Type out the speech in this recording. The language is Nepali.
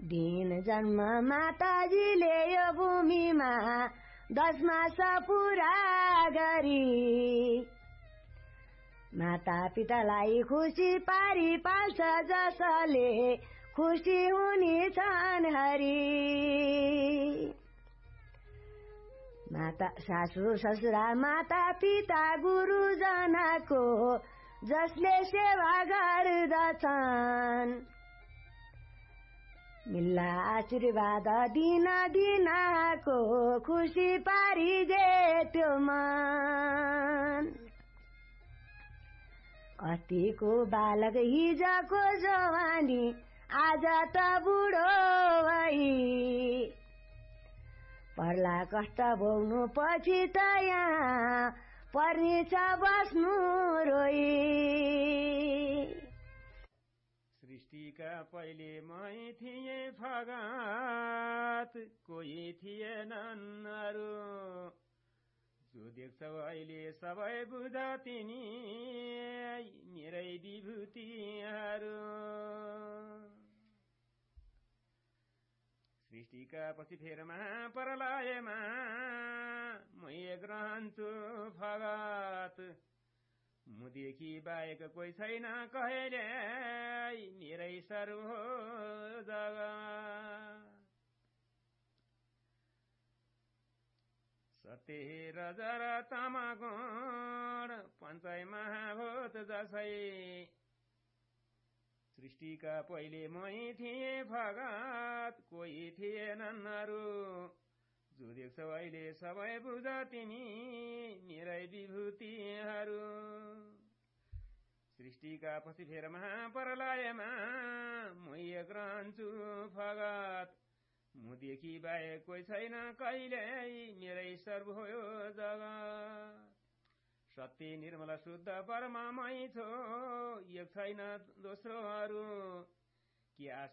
दिन जन्म माताजीले यो भूमिमा 10 मास पुरा गरी माता पितालाई खुसी पारी पाल्छ जसले खुसी हुनेछन् हरि। माता सासु ससुरा माता पिता गुरुजनाको जसले सेवा गर्दछन् मिल्ला आशीर्वाद दिन दिनको खुसी पारिदे त्यो मन। अस्तिको बालक हिजको जवानी आज त बुढो भई पर्ला कष्ट भोग्नु पछि त यहाँ पर्नेछ बस्नु रोई। सृष्टिका पहिले मै थिए फगात कोही थिएनन् अरू जो देख्छौ अहिले सबै बुझ तिनी मेरै विभूतिहरू। सृष्टिका पछि फेर महाप्रलयमा म एक रहन्छु फगात मुदेखि बाहेक कोही छैन कहिले मेरै सर्व हो जगत। सत्य रजर तमगुण पञ्चै महाभूत जसै सृष्टिका पहिले मै थिए फगात कोही थिएनन् अरू जो देख्छौ अहिले सबै बुझ तिमी मेरै विभूतिहरू। सृष्टिका पछि फेर महाप्रलयमा म एक रहन्छु फगात मुदेखि बाहेक कोही छैन कहिले मेरै सर्व हो जगत। सत्य निर्मल शुद्ध परमा मै छो एक छैन दोस्रो अरू के आश